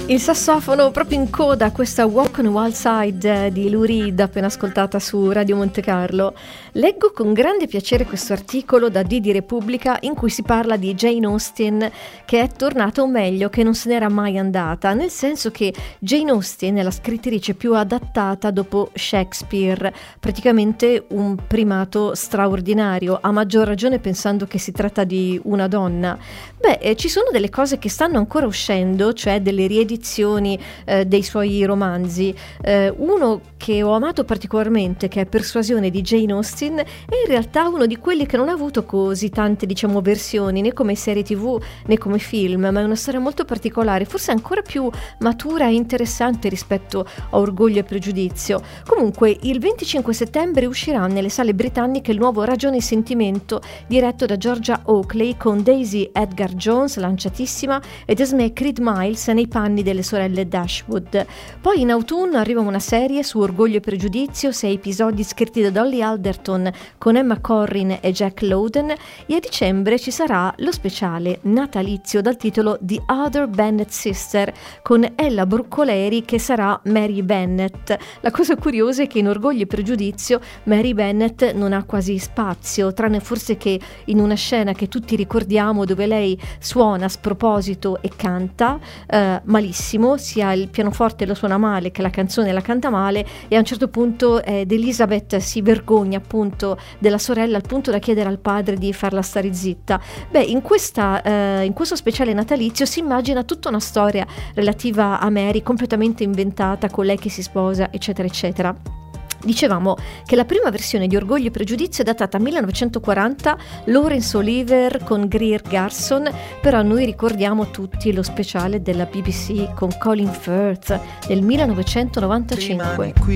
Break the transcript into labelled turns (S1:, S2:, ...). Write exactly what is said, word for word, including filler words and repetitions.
S1: Il sassofono proprio in coda a questa Walk on the Wild Side di Lou Reed appena ascoltata su Radio Monte Carlo. Leggo con grande piacere questo articolo da Didi Repubblica in cui si parla di Jane Austen che è tornata, o meglio che non se n'era mai andata, nel senso che Jane Austen è la scrittrice più adattata dopo Shakespeare, praticamente un primato straordinario, a maggior ragione pensando che si tratta di una donna. Beh, eh, ci sono delle cose che stanno ancora uscendo, cioè delle riedizioni eh, dei suoi romanzi. Eh, uno che ho amato particolarmente, che è Persuasione di Jane Austen, è in realtà uno di quelli che non ha avuto così tante, diciamo, versioni, né come serie tv né come film, ma è una storia molto particolare, forse ancora più matura e interessante rispetto a Orgoglio e Pregiudizio. Comunque, il venticinque settembre uscirà nelle sale britanniche il nuovo Ragione e Sentimento, diretto da Georgia Oakley, con Daisy Edgar Jones, lanciatissima, ed Esme Creed Miles nei panni delle sorelle Dashwood. Poi in autunno arriva una serie su Orgoglio e Pregiudizio, sei episodi scritti da Dolly Alderton con Emma Corrin e Jack Lowden, e a dicembre ci sarà lo speciale natalizio dal titolo The Other Bennet Sister con Ella Broccoleri che sarà Mary Bennet. La cosa curiosa è che in Orgoglio e Pregiudizio Mary Bennet non ha quasi spazio, tranne forse che in una scena che tutti ricordiamo dove lei suona a sproposito e canta eh, malissimo, sia il pianoforte lo suona male che la canzone la canta male, e a un certo punto ed Elizabeth si vergogna appunto della sorella al punto da chiedere al padre di farla stare zitta. Beh, in, questa, eh, in questo speciale natalizio si immagina tutta una storia relativa a Mary completamente inventata, con lei che si sposa eccetera eccetera. Dicevamo che la prima versione di Orgoglio e Pregiudizio è datata millenovecentoquaranta, Laurence Olivier con Greer Garson, però noi ricordiamo tutti lo speciale della B B C con Colin Firth del millenovecentonovantacinque.